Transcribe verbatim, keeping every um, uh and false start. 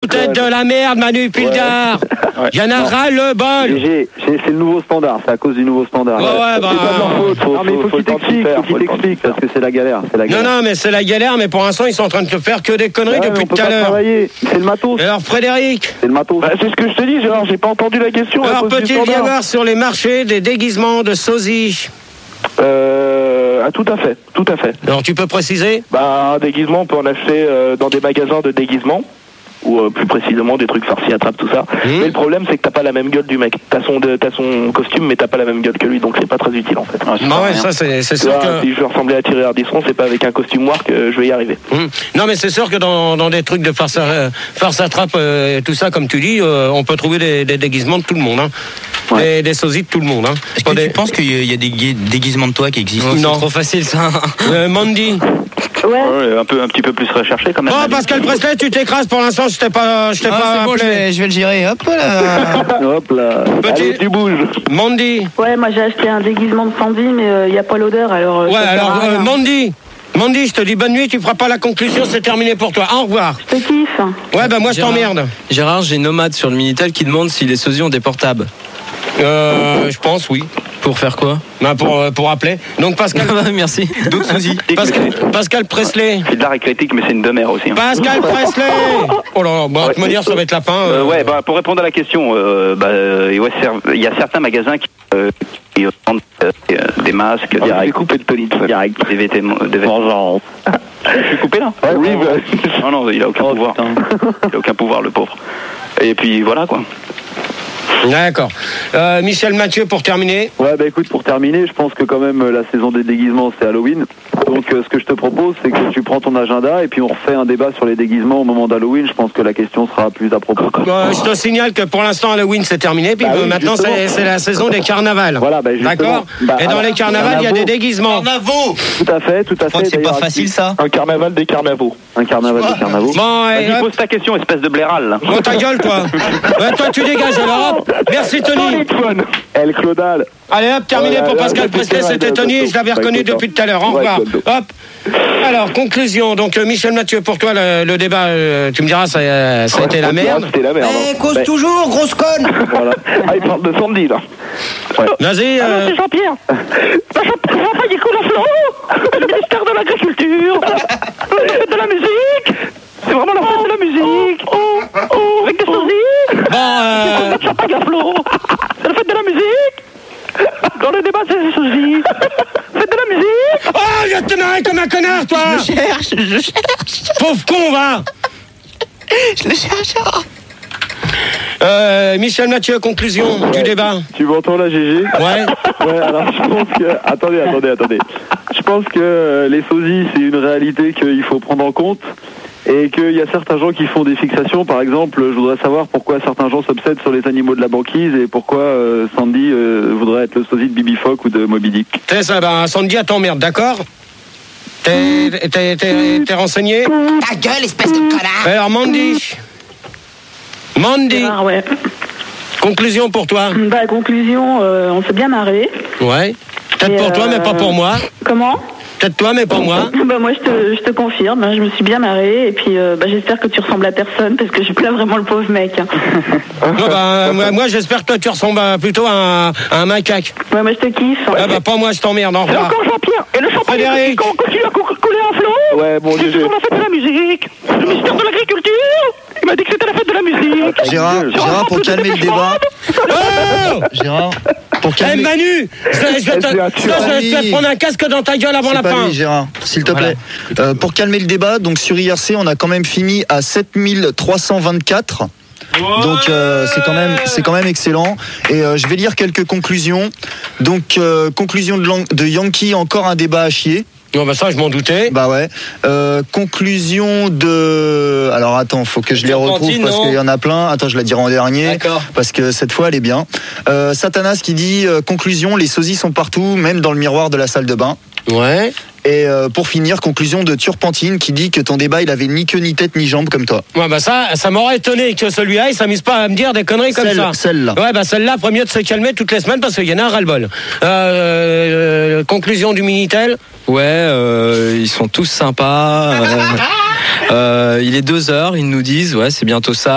tête de la merde, Manu Pilgard. Ouais. Il y en a ras le bol. G G, c'est le nouveau standard, c'est à cause du nouveau standard. Ouais, ouais, bah, c'est pas de leur faute, faut, non, mais il faut, faut qu'il t'explique, faire, faut qu'il faut le t'explique, parce que c'est la galère, c'est la galère. Non, non, mais c'est la galère, mais pour l'instant, ils sont en train de te faire que des conneries Ouais, depuis on peut tout à pas l'heure. travailler. C'est le matos. Et alors, Frédéric, C'est le matos. Bah, c'est ce que je te dis, Gérard, j'ai pas entendu la question. à alors cause du peut-il y standard. avoir sur les marchés des déguisements de sosie? Euh, ah, tout à fait, tout à fait. Alors, tu peux préciser? Bah, un déguisement, on peut en acheter euh, dans des magasins de déguisement, ou euh, plus précisément des trucs farcis, attrape, tout ça. Mmh. Mais le problème, c'est que t'as pas la même gueule du mec. T'as son, de- t'as son costume, mais t'as pas la même gueule que lui, donc c'est pas très utile en fait. Bah ouais, ça, c'est c'est Tu sûr vois, que... Si je veux ressembler à Thierry Ardisson, c'est pas avec un costume noir que je vais y arriver. Hum. Non, mais c'est sûr que dans, dans des trucs de farce, à- farce attrape euh, et tout ça, comme tu dis, euh, on peut trouver des, des déguisements de tout le monde, hein. Ouais. Des, des sosies de tout le monde, hein. Est-ce Pas que des- tu penses qu'il y a des gui- déguisements de toi qui existent? Non. C'est trop facile ça. Euh, Mandy. Ouais. Ouais, un peu, un petit peu plus recherché quand même. Oh, Pascal Presley, tu t'écrases pour l'instant, je t'ai pas, je t'ai Ah, pas c'est bon, je appelé. vais, je vais le gérer. Hop là. Hop là. Petit- Allez, tu bouges. Mandy. Ouais, moi j'ai acheté un déguisement de Sandy, mais il n'y a pas l'odeur, alors. euh, Ouais, ça sert alors, à euh, rien. Mandy. Mandy, je te dis bonne nuit, tu feras pas la conclusion, c'est terminé pour toi. Au revoir. Je te kiffe. Ouais, bah moi je Gérard. t'emmerde. Gérard, j'ai Nomade sur le Minitel qui demande si les sosies ont des portables. Euh, je pense, oui. Pour faire quoi? Bah, pour, euh, pour appeler. Donc Pascal, Merci. D'autres sosies. Pascal, Pascal Presley. C'est de l'art éclectique, mais c'est une demeure aussi. Pascal Presley. Oh là là, bah, de toute manière, ça va être la fin. Euh, euh. ouais, bah, pour répondre à la question, euh, bah, euh, ouais, c'est- il y a certains magasins qui, euh, qui vendent euh, des masques, J'ai direct, coupé le Tony. direct, des vêtements. Des vêtements. Je suis coupé là Ouais, oui, bah. Non, non, il a aucun Oh, pouvoir. putain. Il a aucun pouvoir, le pauvre. Et puis voilà quoi. D'accord. Euh, Michel Mathieu pour terminer. Ouais, bah écoute, pour terminer, je pense que quand même euh, la saison des déguisements c'est Halloween. Donc euh, ce que je te propose, c'est que tu prends ton agenda et puis on refait un débat sur les déguisements au moment d'Halloween. Je pense que la question sera plus à propos. Euh, je te signale que pour l'instant Halloween c'est terminé, puis Bah euh, oui, maintenant justement. c'est c'est la saison des carnavals. Voilà, bah justement. D'accord. Bah, Et dans alors, les carnavals il y a des déguisements. Carnavaux. Tout à fait, tout à Je crois fait. que c'est pas D'ailleurs, facile ça. Un carnaval des carnavaux. Un carnaval de carnavaux. Bon, et, Vas-y, hop. pose ta question, espèce de blairal. Là. Bon, ta gueule toi. Ouais, toi tu dégages alors. Hop. Merci Tony. El Claudal. Allez hop, terminé Ouais, pour là, Pascal là, Presley, c'est c'était vrai, Tony, ouais, je l'avais ouais, reconnu ouais, depuis tout à l'heure. Au ouais, revoir. ouais. Hop. Alors, conclusion. Donc, euh, Michel Mathieu, pour toi, le, le débat, euh, tu me diras, ça, euh, ça a été la merde. C'était la merde. Eh, hein. cause Ouais, toujours, grosse conne. Voilà. Ah, il parle de Sandy là. Vas-y. Ah, euh, c'est Jean-Pierre. Bah, Jean-Pierre, Jean-Pierre Nicolas Flo, le ministère de l'Agriculture, de la musique. C'est vraiment la fête de la musique. Oh, oh, avec des sosies. Bon, euh, De champagne à Flo. C'est la fête de la musique. Dans le débat, c'est les sosies. Fête de la musique. oh, je te marre comme un connard, toi. Je cherche, je cherche. Pauvre con, va. Je le cherche. Euh, Michel Mathieu, conclusion du débat. Tu m'entends là, G G? Ouais. Ouais, alors je pense que... Attendez, attendez, attendez. Je pense que euh, les sosies, c'est une réalité qu'il faut prendre en compte et qu'il y a certains gens qui font des fixations. Par exemple, je voudrais savoir pourquoi certains gens s'obsèdent sur les animaux de la banquise et pourquoi euh, Sandy euh, voudrait être le sosie de Bibi Fock ou de Moby Dick. T'es ça, ben, Sandy, à t'emmerde, d'accord? T'es t'es- t'es- t'es renseigné? Ta gueule, espèce de connard. Alors, Mandy. Mandy, Ah ouais. conclusion pour toi. Bah, conclusion, euh, on s'est bien marré. Ouais. Peut-être Et, pour toi, euh, mais pas pour moi. Comment? Peut-être toi, mais pas moi. Bah, moi, je te, je te confirme, hein, je me suis bien marrée. Et puis, euh, bah, j'espère que tu ressembles à personne parce que je plains vraiment le pauvre mec. hein. Ouais, bah, moi, moi, j'espère que toi, tu ressembles à- plutôt à un, à un macaque. Ouais, moi, je te kiffe. Ah bah, pas moi, je t'emmerde. Au Et revoir. encore Jean-Pierre. Et le champagne Frédéric. qui continue à cou- couler en flot. Ouais, bon, C'est G G. toujours la fête de la musique. Le ministère de l'Agriculture. Il m'a dit que c'était la fête de la musique. Gérard, Gérard, pour calmer le débat. Oh Gérard, pour Eh, calmer. Manu, je vais, je vais te, C'est un je vais- je vais te prendre un casque dans ta gueule avant C'est la pas fin. lui, Gérard, s'il te Voilà. plaît. Euh, pour calmer le débat, donc sur I R C, on a quand même fini à sept mille trois cent vingt-quatre. Donc euh, c'est quand même c'est quand même excellent et euh, je vais lire quelques conclusions. Donc euh, conclusion de, Lang- de Yankee, encore un débat à chier. Non, bah ça, je m'en doutais. Bah ouais. Euh, conclusion de. Alors attends, faut que je les retrouve Turpentine, parce non qu'il y en a plein. Attends, je la dirai en dernier. D'accord. Parce que cette fois, elle est bien. Euh, Satanas qui dit euh, conclusion, les sosies sont partout, même dans le miroir de la salle de bain. Ouais. Et euh, pour finir, conclusion de Turpentine qui dit que ton débat, il avait ni queue ni tête ni jambe comme toi. Ouais, bah ça, ça m'aurait étonné que celui-là, il s'amuse pas à me dire des conneries comme Celle- ça. Celle-là. Ouais, bah celle-là, faut mieux de se calmer toutes les semaines parce qu'il y en a un ras-le-bol. Euh, euh, conclusion du Minitel. Ouais, euh, ils sont tous sympas. euh, euh, il est deux heures, ils nous disent, ouais, c'est bientôt ça.